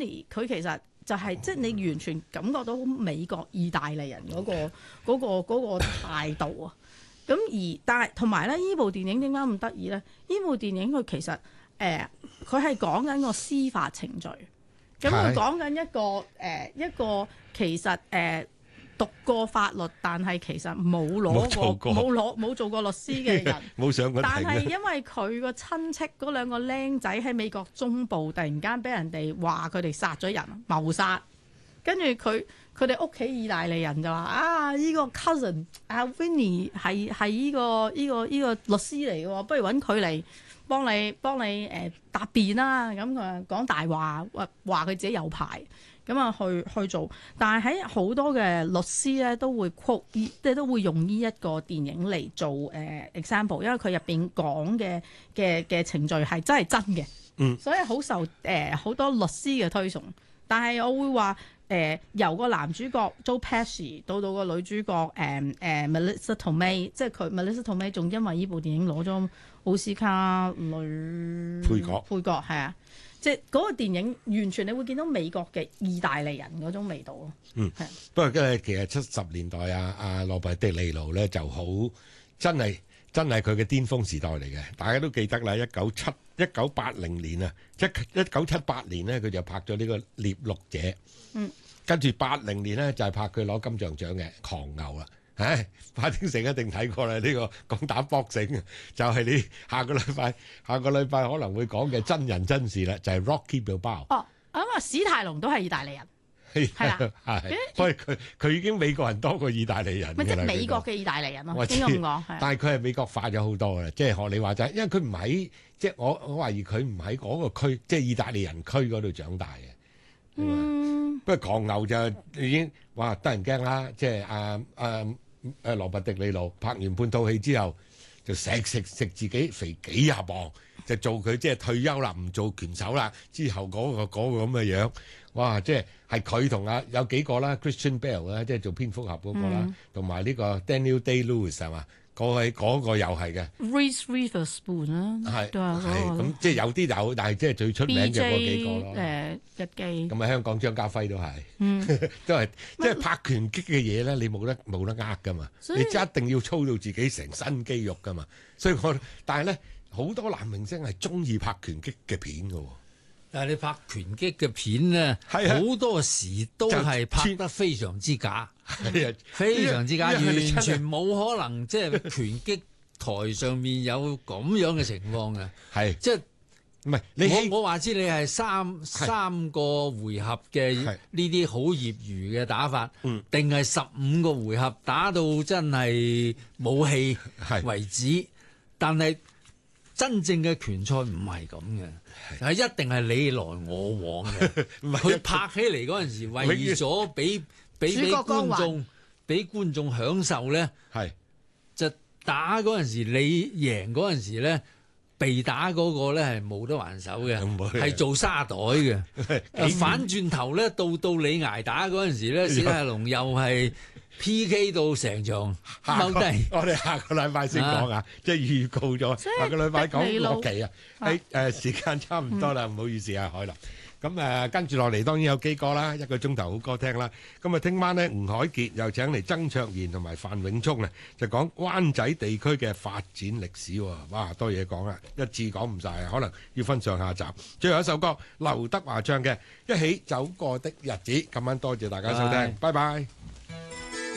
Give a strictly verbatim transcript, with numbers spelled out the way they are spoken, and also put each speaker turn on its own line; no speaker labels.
Vinny 佢其實就係、是、即係你完全感覺到美國意大利人嗰、那個嗰、那個嗰、那個態度啊。咁而但係同埋咧，呢部電影點解咁得意咧？呢部電影佢其實誒佢係講緊個司法程序。咁佢講緊一個誒、呃、一個其實誒、呃、讀過法律，但係其實冇攞過冇攞冇做過律師嘅人，
冇上過庭。
但係因為佢個親戚嗰兩個僆仔喺美國中部，突然間俾人哋話佢哋殺咗人謀殺，跟住佢佢哋屋企意大利人就話啊，依、這個 cousin 阿 Vinny 係係依個依、這個依、這個律師嚟嘅喎，不如揾佢嚟。幫你幫你誒、呃、答辯啦，咁佢講大話，話話佢自己有牌，咁啊去去做。但係喺好多嘅律師咧都會 quote，即係都會用呢一個電影嚟做誒、呃、example，因為佢入邊講嘅嘅嘅程序係真係真嘅，嗯，所以好受誒好、呃、多律師嘅推崇。但係我會話誒、呃、由個男主角 Joe Pesci 到到個女主角誒誒、呃呃、Melissa Tomei， 即係佢 Melissa Tomei 仲因為呢部電影攞咗奧斯卡女
配角，
配角係啊，即係嗰個電影完全你會見到美國嘅意大利人嗰種味道咯。
嗯，係。不過嘅其實七十年代啊，阿羅伯迪尼路咧就好真係真係佢嘅巔峰時代嚟嘅，大家都記得啦。一九七一九八零年啊，一一九七八年咧佢就拍咗呢個獵鹿者，嗯，跟住八零年咧就係拍佢攞金像獎嘅狂牛啦。唉，馬丁成一定睇過啦，呢、這個講打搏繩就係、是、你下個禮拜下個禮拜可能會講嘅真人真事啦，就係、是、Rocky Balboa。哦，
咁啊史泰龍都係意大利人，係啦，
係，所以佢佢已經美國人多過意大利人。
咪即係美國嘅意大利人咯，應該咁講。
但係佢係美國化咗好多嘅，即係學你話齋，因為佢唔喺即係我我懷疑佢唔喺嗰個區，即係意大利人區嗰度長大嘅。嗯，不過狂牛就已經哇得人驚啦，即係啊啊誒羅伯迪尼路拍完半套戲之後就食食食自己肥幾廿磅，就做佢即係退休啦，唔做拳手啦。之後嗰、嗰個嗰、嗰個咁嘅樣，哇！即係係佢同啊有幾個啦 ，Christian Bale 啦，即係做蝙蝠俠嗰個啦，同埋呢個 Daniel Day-Lewis 係嘛？嗰位嗰個又係嘅
Reese Witherspoon 啦，
係
係
咁，即係有啲有，但係即係最出名就嗰幾個咯。
誒日記
咁啊，香港張家輝都係，嗯、都係即係拍拳擊嘅嘢咧，你冇得冇得呃噶嘛，你一定要操到自己成身肌肉噶嘛。所以我但係咧，好多男明星係中意拍拳擊嘅片噶。
但係你拍拳擊嘅片咧，好、啊、多時都係拍得非常之假，係啊，非常之假，完全冇可能即係拳擊台上面有咁樣嘅情況嘅，係即係唔係？我我話知你係三三個回合嘅呢啲好業餘嘅打法，定係十五個回合打到真係冇氣為止，但係。真正嘅拳賽唔係咁嘅，係一定係你來我往嘅。佢拍起嚟嗰陣時，為咗俾俾俾觀眾俾觀眾享受咧，係就打嗰陣時，你贏嗰陣時咧，被打嗰個咧係冇得還手嘅，係做沙袋嘅。反轉頭咧，到到你捱打嗰陣時咧，史泰龍又係。P K 到成場踎低，
我哋下個禮拜先講啊，即係預告咗下個禮拜講洛奇啊。喺誒時間差唔多啦，唔、嗯、好意思啊，海林。咁誒跟住落嚟，當然有幾個啦，一個鐘頭好歌聽啦。咁啊，聽晚咧，吳海傑又請嚟曾卓賢同埋范永聰啊，就講灣仔地區嘅發展歷史喎。哇，多嘢講啊，一次講唔晒，可能要分上下集。最後一首歌，劉德華唱嘅《一起走過的日子》。今晚多謝大家收聽，拜拜。